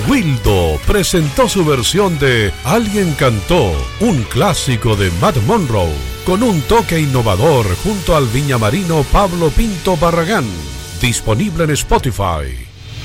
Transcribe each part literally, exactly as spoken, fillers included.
Wildo presentó su versión de Alguien cantó, un clásico de Matt Monroe, con un toque innovador junto al viñamarino Pablo Pinto Barragán, disponible en Spotify.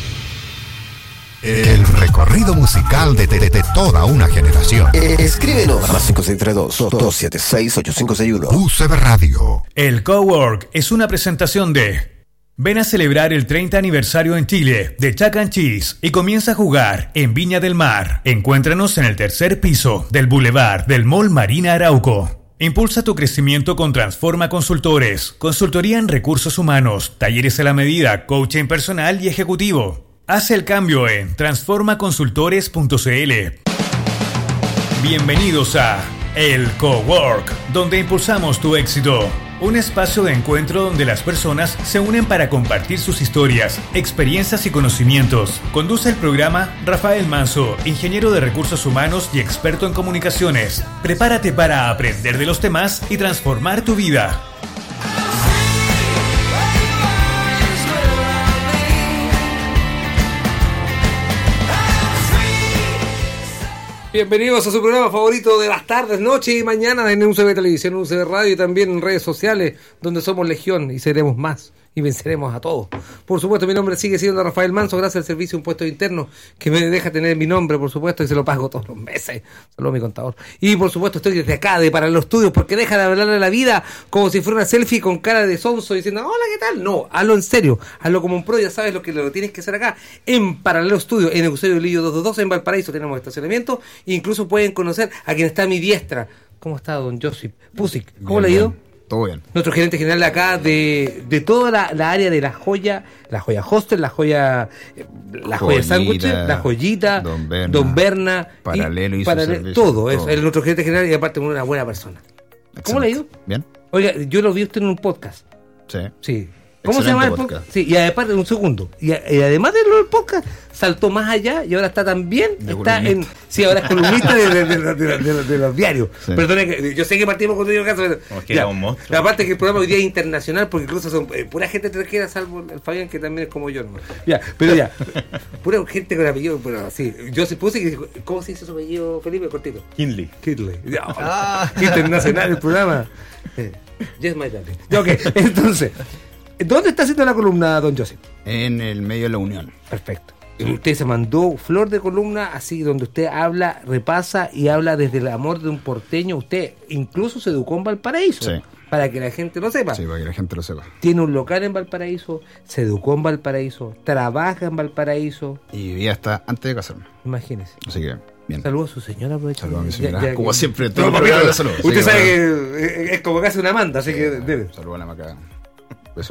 El recorrido musical de, de, de toda una generación. Escríbenos a cinco seis tres dos, dos siete seis, ocho cinco seis uno. U C B Radio. El Cowork es una presentación de... Ven a celebrar el treinta aniversario en Chile de Chuck and Cheese y comienza a jugar en Viña del Mar. Encuéntranos en el tercer piso del Boulevard del Mall Marina Arauco. Impulsa tu crecimiento con Transforma Consultores, consultoría en recursos humanos, talleres a la medida, coaching personal y ejecutivo. Haz el cambio en transforma consultores punto c l. Bienvenidos a El Cowork, donde impulsamos tu éxito. Un espacio de encuentro donde las personas se unen para compartir sus historias, experiencias y conocimientos. Conduce el programa Rafael Manso, ingeniero de recursos humanos y experto en comunicaciones. Prepárate para aprender de los temas y transformar tu vida. Bienvenidos a su programa favorito de las tardes, noche y mañana en U C B Televisión, U C B Radio y también en redes sociales, donde somos legión y seremos más y venceremos a todos. Por supuesto, mi nombre sigue siendo Rafael Manso, gracias al servicio de impuestos internos que me deja tener mi nombre, por supuesto, y se lo pago todos los meses. Saludos a mi contador. Y por supuesto estoy desde acá, de Paralelo Estudios, porque deja de hablar de la vida como si fuera una selfie con cara de sonso diciendo, hola, ¿qué tal? No, hazlo en serio, hazlo como un pro, ya sabes lo que lo tienes que hacer acá, en Paralelo Estudios, en Eusebio Lillo doscientos veintidós, en Valparaíso tenemos estacionamiento, incluso pueden conocer a quien está a mi diestra. ¿Cómo está don Josip Pusic? ¿Cómo le ha ido? Todo bien. Nuestro gerente general de acá, de, de toda la, la área de la joya, la joya hostel, la joya la joya sándwich, la joyita, Don Berna, Don Berna Paralelo y Paralelo, todo eso, es nuestro gerente general y aparte una buena persona. Excelente. ¿Cómo le ha ido? Bien. Oiga, yo lo vi usted en un podcast. Sí. Sí. ¿Cómo se llama el podcast? podcast? Sí, y además de un segundo. Y, y además del podcast, saltó más allá y ahora está también. De está columnista. en. Sí, ahora es columnista de, de, de, de, de, de, de los diarios. Sí. Perdone, que, yo sé que partimos con el caso. Como que era un monstruo. Aparte que el programa hoy día es internacional porque incluso son eh, pura gente extranjera, salvo el Fabián, que también es como yo. ¿no? Ya, pero ya. Pura gente con apellido. Pero sí. Yo se puse que. ¿Cómo se dice su apellido, Felipe? Cortito. Kinley. Kinley. Ah, internacional el programa. Eh, yes, my darling. Ok, entonces. ¿Dónde está haciendo la columna, don Joseph? En el medio de la Unión. Perfecto. Usted se mandó flor de columna, así donde usted habla, repasa y habla desde el amor de un porteño. Usted incluso se educó en Valparaíso. Sí. Para que la gente lo sepa. Sí, para que la gente lo sepa. Tiene un local en Valparaíso, se educó en Valparaíso, trabaja en Valparaíso. Y vivía hasta antes de casarme. Imagínese. Así que, bien. Saludos a su señora, aprovecha. Saludos a mi señora. Ya, ya, como que... siempre, no, todo no, el programa no, de salud. Usted que sabe bueno. que es como casi una manda, así que debe. Saludos a la Maca. Eso.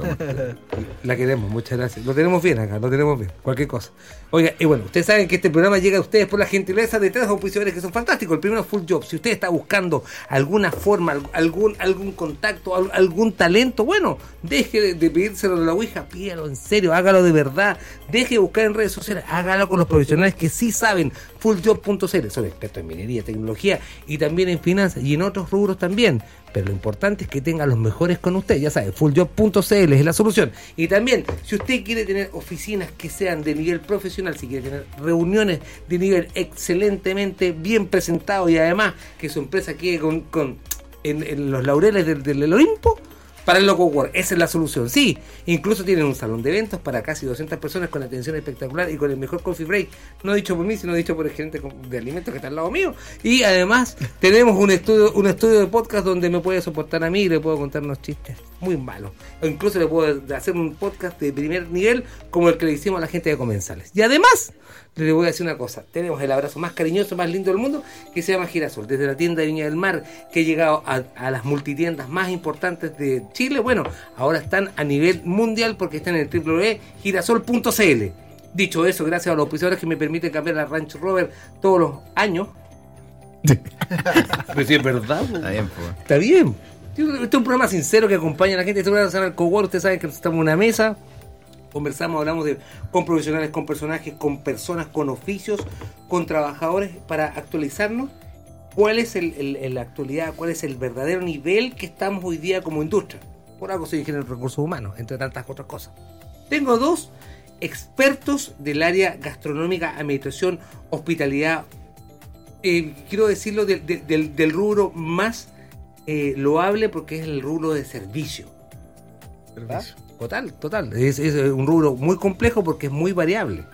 La queremos, muchas gracias. Lo tenemos bien acá, lo tenemos bien. Cualquier cosa. Oiga, y bueno, ustedes saben que este programa llega a ustedes por la gentileza de tres auspiciadores que son fantásticos. El primero es Full Job. Si usted está buscando alguna forma, algún algún contacto, algún talento, bueno, deje de, de pedírselo de la ouija, pídalo en serio, hágalo de verdad. Deje de buscar en redes sociales, hágalo con los profesionales que sí saben. full job punto c l. Son expertos en minería, tecnología y también en finanzas y en otros rubros también. Pero lo importante es que tengan los mejores con usted, ya sabe, full job punto c l es la solución. Y también, si usted quiere tener oficinas que sean de nivel profesional, si quiere tener reuniones de nivel excelentemente bien presentado y además que su empresa quede con, con en, en los laureles del, del Olimpo, para el Loco Work, esa es la solución. Sí, incluso tienen un salón de eventos para casi doscientas personas con atención espectacular y con el mejor coffee break, no dicho por mí, sino dicho por el gerente de alimentos que está al lado mío. Y además tenemos un estudio un estudio de podcast donde me puede soportar a mí y le puedo contar unos chistes muy malos. O incluso le puedo hacer un podcast de primer nivel como el que le hicimos a la gente de Comensales. Y además, le voy a decir una cosa, tenemos el abrazo más cariñoso, más lindo del mundo, que se llama Girasol, desde la tienda de Viña del Mar, que ha llegado a, a las multitiendas más importantes de Chile. Bueno, ahora están a nivel mundial porque están en el doble u doble u doble u punto girasol punto c l. Dicho eso, gracias a los auspiciadores que me permiten cambiar la Range Rover todos los años. Pero si es verdad, está bien, pues. Está bien. Este es un programa sincero que acompaña a la gente. Este programa se llama el Cowork. Ustedes saben que estamos en una mesa, conversamos, hablamos de con profesionales, con personajes, con personas, con oficios, con trabajadores para actualizarnos. ¿Cuál es el, el, el, la actualidad? ¿Cuál es el verdadero nivel que estamos hoy día como industria? Por algo soy ingeniero de recursos humanos, entre tantas otras cosas. Tengo dos expertos del área gastronómica, administración, hospitalidad. Eh, quiero decirlo de, de, del, del rubro más eh, loable porque es el rubro de servicio. ¿Verdad? Total, total. Es, es un rubro muy complejo porque es muy variable.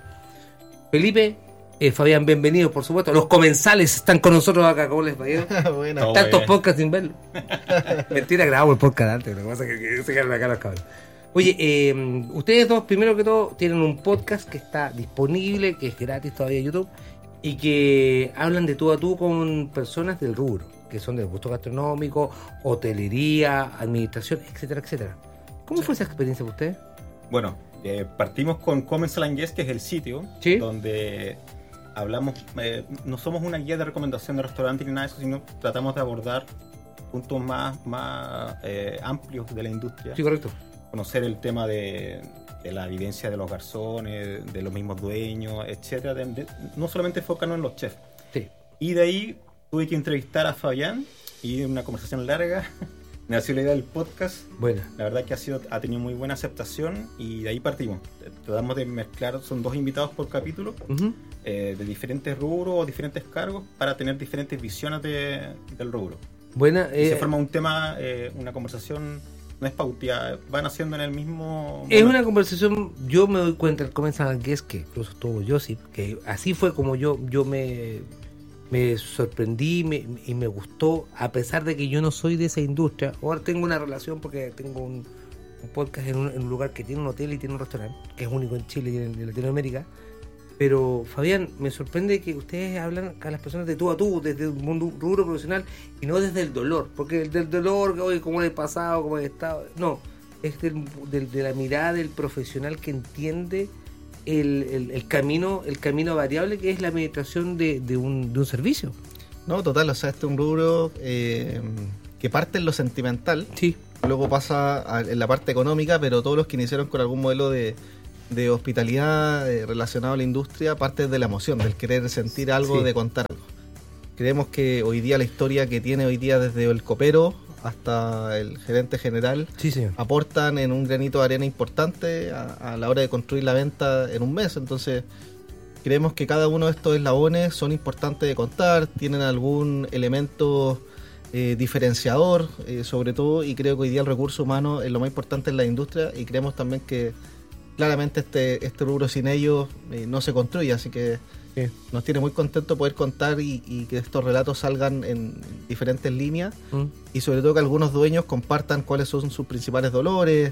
Felipe, eh, Fabián, bienvenidos, por supuesto. Los comensales están con nosotros acá. ¿Cómo les va? Bueno, tantos podcasts sin verlo. Mentira, grabamos el podcast antes. Lo que pasa es que, que se quedaron acá los cabros. Oye, eh, ustedes dos, primero que todo, tienen un podcast que está disponible, que es gratis todavía en YouTube, y que hablan de tú a tú con personas del rubro, que son del gusto gastronómico, hotelería, administración, etcétera, etcétera. ¿Cómo fue esa experiencia para ustedes? Bueno, eh, partimos con Comensal and Guest, que es el sitio ¿Sí? donde hablamos, eh, no somos una guía de recomendación de restaurantes ni nada de eso, sino tratamos de abordar puntos más, más eh, amplios de la industria. Sí, correcto. Conocer el tema de, de la vivencia de los garzones, de los mismos dueños, etcétera. De, de, no solamente enfocarnos en los chefs. Sí. Y de ahí tuve que entrevistar a Fabián y una conversación larga. Nació la idea del podcast. Bueno. La verdad que ha sido ha tenido muy buena aceptación y de ahí partimos. Tratamos de mezclar, son dos invitados por capítulo, uh-huh. eh, de diferentes rubros o diferentes cargos para tener diferentes visiones de, del rubro. Buena. Eh, se forma un tema, eh, una conversación. No es pauteada, van haciendo en el mismo... Es momento. Una conversación, yo me doy cuenta, el Comensal que es que incluso estuvo Josip, que así fue como yo yo me, me sorprendí me, y me gustó, a pesar de que yo no soy de esa industria. Ahora tengo una relación porque tengo un, un podcast en un, en un lugar que tiene un hotel y tiene un restaurante, que es único en Chile y en, en Latinoamérica. Pero, Fabián, me sorprende que ustedes hablan a las personas de tú a tú, desde un mundo rubro profesional y no desde el dolor. Porque el del dolor, oye, cómo he pasado, cómo he estado. No, es del, del, de la mirada del profesional que entiende el, el, el camino el camino variable que es la administración de, de, un, de un servicio. No, total, o sea, este es un rubro eh, que parte en lo sentimental. Sí. Luego pasa a, en la parte económica, pero todos los que iniciaron con algún modelo de. de hospitalidad eh, relacionado a la industria parte de la emoción, del querer sentir algo, sí. de contar algo. Creemos que hoy día la historia que tiene hoy día desde el copero hasta el gerente general sí, aportan en un granito de arena importante a, a la hora de construir la venta en un mes. Entonces creemos que cada uno de estos eslabones son importantes de contar, tienen algún elemento eh, diferenciador eh, sobre todo, y creo que hoy día el recurso humano es lo más importante en la industria, y creemos también que claramente este, este rubro sin ellos eh, no se construye, así que sí. nos tiene muy contento poder contar y, y que estos relatos salgan en diferentes líneas, mm. y sobre todo que algunos dueños compartan cuáles son sus principales dolores,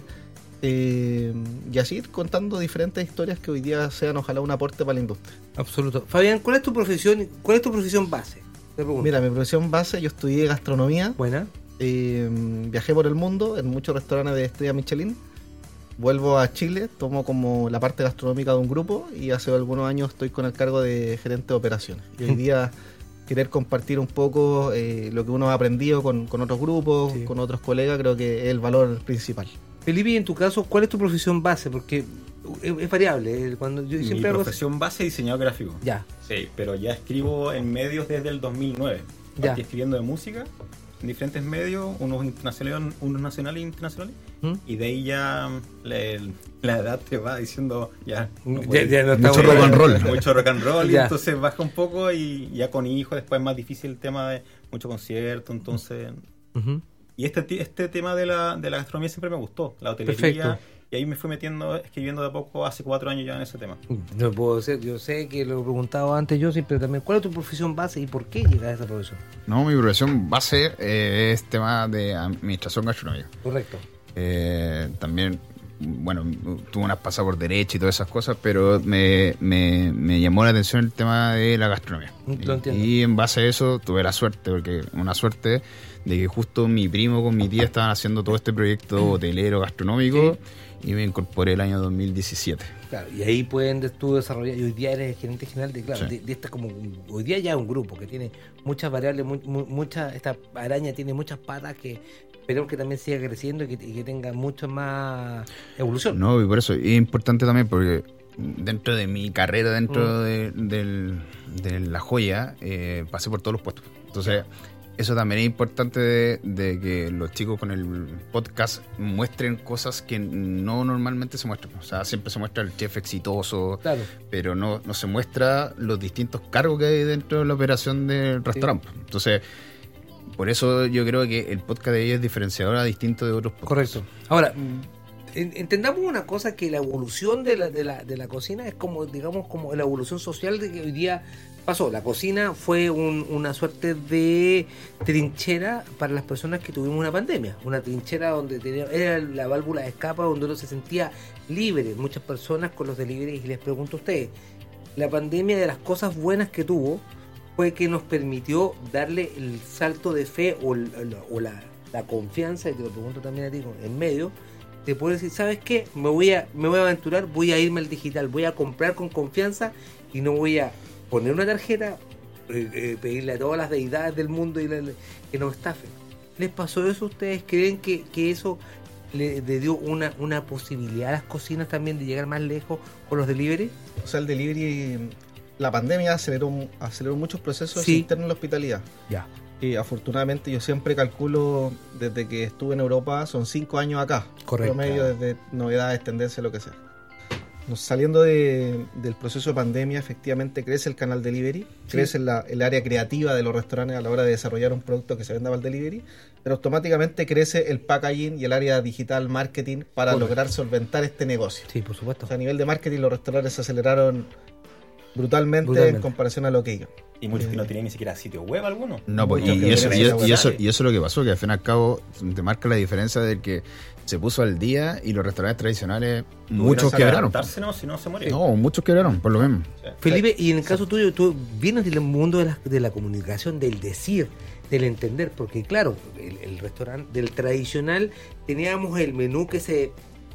eh, y así ir contando diferentes historias que hoy día sean ojalá un aporte para la industria. Absoluto. Fabián, ¿cuál es tu profesión, cuál es tu profesión base? Mira, mi profesión base, yo estudié gastronomía. Buena. Eh, viajé por el mundo en muchos restaurantes de estrella Michelin. Vuelvo a Chile, tomo como la parte gastronómica de un grupo y hace algunos años estoy con el cargo de gerente de operaciones. Y hoy día querer compartir un poco eh, lo que uno ha aprendido con, con otros grupos, sí. con otros colegas, creo que es el valor principal. Felipe, en tu caso, ¿cuál es tu profesión base? Porque es, es variable. Cuando yo siempre Mi hago... profesión base es diseñador gráfico. Ya. Sí, pero ya escribo en medios desde el dos mil nueve. Ya. Estoy escribiendo de música en diferentes medios, unos internacionales, unos nacionales e internacionales, ¿Mm? y de ahí ya le, la edad te va diciendo ya, no ya, ya no está mucho rock and roll, mucho rock and roll, y entonces baja un poco, y ya con hijos después es más difícil el tema de mucho concierto, entonces uh-huh. y este este tema de la de la gastronomía siempre me gustó, la hotelería. Perfecto. Y ahí me fui metiendo, escribiendo de a poco, hace cuatro años ya en ese tema. No puedo ser, yo sé que lo he preguntado antes yo, pero también, ¿cuál es tu profesión base y por qué llegas a esa profesión? No, mi profesión base eh, es tema de administración gastronómica. Correcto. Eh, también, bueno, tuve unas pasadas por derecho y todas esas cosas, pero me, me, me llamó la atención el tema de la gastronomía. Lo entiendo. Y, y en base a eso tuve la suerte, porque una suerte de que justo mi primo con mi tía estaban haciendo todo este proyecto hotelero gastronómico. Sí. Y me incorporé el año dos mil diecisiete. Claro, y ahí pueden tú desarrollar, y hoy día eres el gerente general de, claro, sí. de, de esta como, hoy día ya es un grupo que tiene muchas variables, muy, muy, mucha, esta araña tiene muchas patas que esperemos que también siga creciendo y que, y que tenga mucha más evolución. No, y por eso, y es importante también porque dentro de mi carrera, dentro mm. de, del, de la joya, eh, pasé por todos los puestos. Entonces, eso también es importante de, de que los chicos con el podcast muestren cosas que no normalmente se muestran. O sea, siempre se muestra el chef exitoso, Claro. pero no, no se muestra los distintos cargos que hay dentro de la operación del restaurante. Entonces, por eso yo creo que el podcast de ellos es diferenciador a distinto de otros podcasts. Correcto. Ahora, en- entendamos una cosa, que la evolución de la, de la, de la cocina es como, digamos, como la evolución social de que hoy día pasó. La cocina fue un- una suerte de trinchera para las personas que tuvimos una pandemia. Una trinchera donde tenía, era la válvula de escape, donde uno se sentía libre. Muchas personas con los deliveries, y les pregunto a ustedes, la pandemia, de las cosas buenas que tuvo, fue que nos permitió darle el salto de fe o, el- o la, la confianza, y te lo pregunto también a ti en medio, de poder decir, ¿sabes qué? Me voy a me voy a aventurar, voy a irme al digital, voy a comprar con confianza y no voy a poner una tarjeta, eh, eh, pedirle a todas las deidades del mundo y le- que nos estafen. ¿Les pasó eso? ¿Ustedes creen que, que eso le, le dio una, una posibilidad a las cocinas también de llegar más lejos con los delivery? O sea, el delivery, la pandemia aceleró, aceleró muchos procesos Sí. internos en la hospitalidad. Ya. Y afortunadamente yo siempre calculo, desde que estuve en Europa, son cinco años acá. Correcto. Promedio, desde novedades, tendencias, lo que sea. Nos- Saliendo de- del proceso de pandemia, efectivamente crece el canal delivery, crece la, el área creativa de los restaurantes a la hora de desarrollar un producto que se venda para el delivery, pero automáticamente crece el packaging y el área digital marketing para Correcto. lograr solventar este negocio. Sí, por supuesto. O sea, a nivel de marketing, los restaurantes se aceleraron brutalmente, Brutalmente. en comparación a lo que iban. Y muchos que no tenían ni siquiera sitio web alguno. No, pues, Muchos y, que y eso, quieren y, ir a y eso, website. y eso es lo que pasó, que al fin y al cabo te marca la diferencia de que se puso al día y los restaurantes tradicionales, muchos quebraron. No, si no se muere. No, muchos quebraron, por lo mismo. Felipe, y en el caso tuyo, tú vienes del mundo de la, de la comunicación, del decir, del entender, porque claro, el, el restaurante del tradicional teníamos el menú que se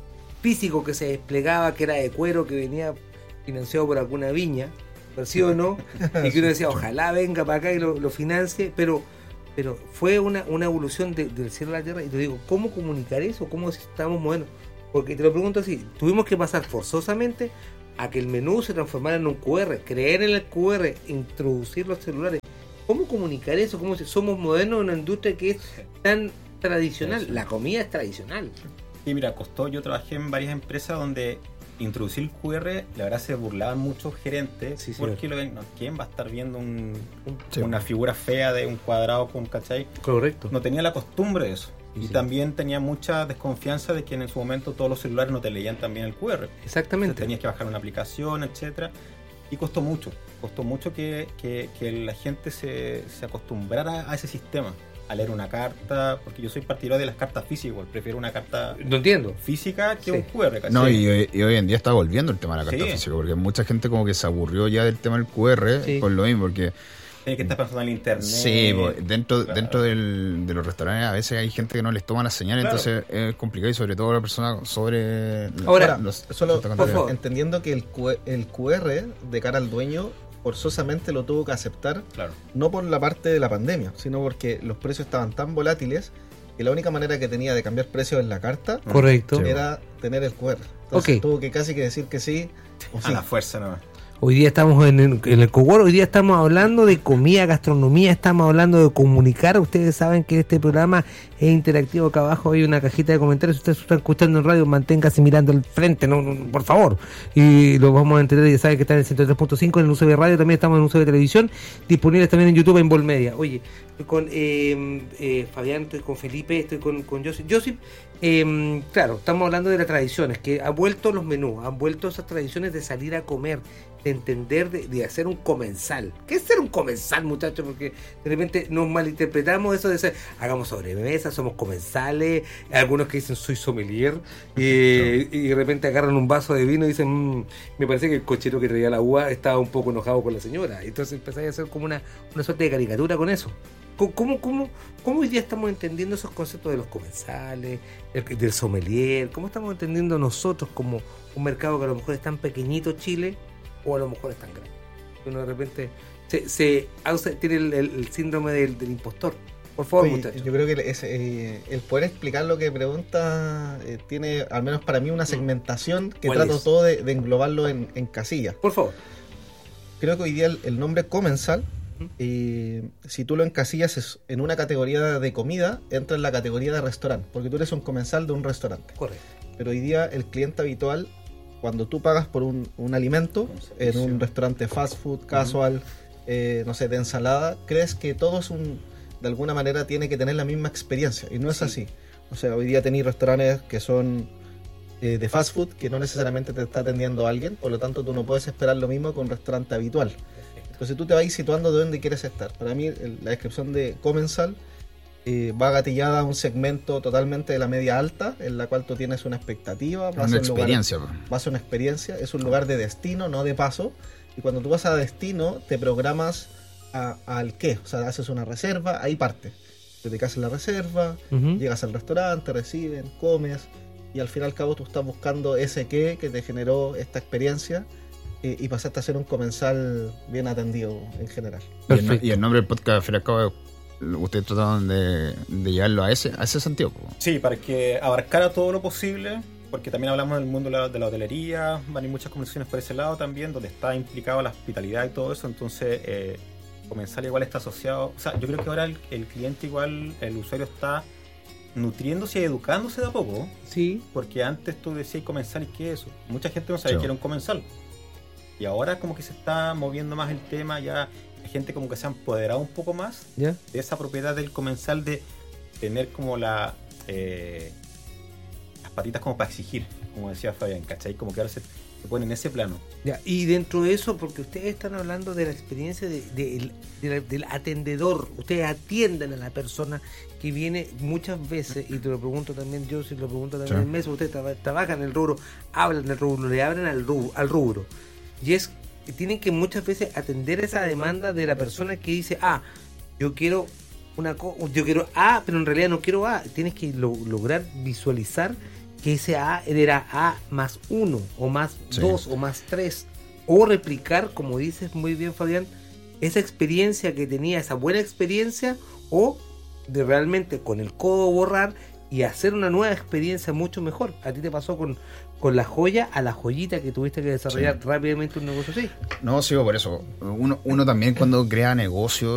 físico que se desplegaba, que era de cuero, que venía financiado por alguna viña, ¿sí o no? Y que uno decía, ojalá venga para acá y lo, lo financie, pero pero fue una, una evolución de- del cielo a la tierra. Y te digo, ¿cómo comunicar eso? ¿Cómo estamos moviendo? Porque te lo pregunto así, tuvimos que pasar forzosamente a que el menú se transformara en un Q R, creer en el Q R, introducir los celulares. ¿Cómo comunicar eso? ¿Cómo si somos modernos en una industria que es tan tradicional? La comida es tradicional. Y mira, costó, yo trabajé en varias empresas donde introducir el Q R, la verdad se burlaban muchos gerentes, Sí, señor. porque lo ven, no, ¿quién va a estar viendo un, un- Sí. una figura fea de un cuadrado con, ¿cachai? Correcto. No tenía la costumbre de eso. Sí, Y sí. también tenía mucha desconfianza de que en su momento todos los celulares no te leían también el Q R. Entonces Exactamente. tenías que bajar una aplicación, etcétera. Y costó mucho, costó mucho que, que- que la gente se, se acostumbrara a ese sistema, a leer una carta, porque yo soy partidario de las cartas físicas, igual, prefiero una carta No entiendo. física que Sí. un Q R, ¿cachai? No, y, hoy- y hoy en día está volviendo el tema de la carta Sí. física, porque mucha gente como que se aburrió ya del tema del Q R, Sí. por lo mismo, porque Tienes que estar pensando en el internet. sí, pues, dentro, Claro. dentro del- de los restaurantes a veces hay gente que no les toma las señales, Claro. entonces es complicado, y sobre todo la persona sobre Ahora, los- Solo, los por contenidos. favor. entendiendo que el, Q- el Q R de cara al dueño forzosamente lo tuvo que aceptar, Claro. no por la parte de la pandemia, sino porque los precios estaban tan volátiles que la única manera que tenía de cambiar precios en la carta Correcto. Sí. era tener el Q R. Entonces Ok. tuvo que casi que decir que sí o A sí. la fuerza nomás. Hoy día estamos en el, en el Cowork, hoy día estamos hablando de comida, gastronomía, estamos hablando de comunicar. Ustedes saben que este programa es interactivo. Acá abajo hay una cajita de comentarios. Si ustedes están escuchando en radio, manténgase mirando al frente, no, no, por favor. Y lo vamos a entender. Ya saben que está en el ciento tres punto cinco en el U C B Radio, también estamos en el U C B Televisión, disponibles también en YouTube en Volmedia. Oye, estoy con eh, eh, Fabián, estoy con Felipe, estoy con, con Josip. Josip, eh, claro, estamos hablando de las tradiciones, que han vuelto los menús, han vuelto esas tradiciones de salir a comer, de entender, de, de hacer un comensal. ¿Qué es ser un comensal, muchachos? Porque de repente nos malinterpretamos eso de ser, hagamos sobremesa, somos comensales, algunos que dicen soy sommelier, eh, y de repente agarran un vaso de vino y dicen, "Mm, me parece que el cochero que traía la uva estaba un poco enojado con la señora". Entonces empezáis a hacer como una, una suerte de caricatura con eso. ¿Cómo, cómo, cómo, cómo hoy día estamos entendiendo esos conceptos de los comensales, el- del sommelier? ¿Cómo estamos entendiendo nosotros como un mercado que a lo mejor es tan pequeñito, Chile, o a lo mejor es tan grande? Uno de repente se, se ausa- tiene el, el- el síndrome del, del impostor. Por favor, Oye, muchachos. yo creo que es, eh, el poder explicar lo que pregunta eh, tiene, al menos para mí, una segmentación que ¿Cuál trato es? todo de, de englobarlo en, en casillas. Por favor. Creo que hoy día el, el nombre comensal y si tú lo encasillas en una categoría de comida, entra en la categoría de restaurante, porque tú eres un comensal de un restaurante. Correcto. Pero hoy día el cliente habitual, cuando tú pagas por un, un alimento en un restaurante fast food, casual, uh-huh. eh, no sé, de ensalada, crees que todo es un, de alguna manera tiene que tener la misma experiencia, y no es sí. así. O sea, hoy día tenéis restaurantes que son eh, de fast food, que no necesariamente te está atendiendo alguien, por lo tanto tú no puedes esperar lo mismo que un restaurante habitual. Entonces tú te vas situando de dónde quieres estar. Para mí el, la descripción de comensal eh, va gatillada a un segmento totalmente de la media alta, en la cual tú tienes una expectativa, vas una a un experiencia. Lugar, vas a una experiencia, es un lugar de destino, no de paso, y cuando tú vas a destino te programas a, al qué, o sea, haces una reserva, ahí parte. Te dedicas en la reserva, uh-huh. llegas al restaurante, reciben, comes, y al fin y al cabo tú estás buscando ese qué que te generó esta experiencia, y, y pasaste a ser un comensal bien atendido en general. Y el, y el nombre del podcast, al fin y al cabo, ustedes trataron de, de llevarlo a ese, a ese sentido. Sí, para que abarcara todo lo posible, porque también hablamos del mundo de la, de la hotelería, van a ir muchas conversaciones por ese lado también, donde está implicado la hospitalidad y todo eso, entonces eh, comensal igual está asociado, o sea, yo creo que ahora el, el cliente igual, el usuario está nutriéndose y educándose de a poco. Sí. Porque antes tú decías comensal, ¿y qué es eso? Mucha gente no sabía sí. que era un comensal. Y ahora como que se está moviendo más el tema, ya la gente como que se ha empoderado un poco más ¿Ya? de esa propiedad del comensal, de tener como la eh, las patitas como para exigir, como decía Fabián, ¿cachai? Como que ahora se, se pone en ese plano. Ya, y dentro de eso, porque ustedes están hablando de la experiencia de, de, de, de, del atendedor, ustedes atienden a la persona que viene muchas veces, y te lo pregunto también yo, si lo pregunto también sí. en mesa, ustedes traba, trabajan en el rubro, hablan del rubro, le abren al rubro, al rubro. Y es tienen que muchas veces atender esa demanda de la persona que dice, ah, yo quiero una co- yo quiero A, pero en realidad no quiero A. Tienes que lo- lograr visualizar que ese A era A más uno, o más sí. dos, o más tres. O replicar, como dices muy bien, Fabián, esa experiencia que tenía, esa buena experiencia, o de realmente con el codo borrar y hacer una nueva experiencia mucho mejor. A ti te pasó con, con la joya a la joyita que tuviste que desarrollar sí. rápidamente un negocio así. No, sigo por eso. Uno, uno también cuando crea negocio